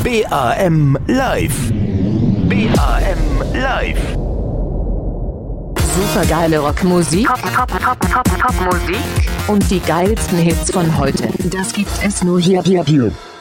BAM Live. BAM Live. Supergeile Rockmusik. Top Musik. Und die geilsten Hits von heute. Das gibt es nur hier.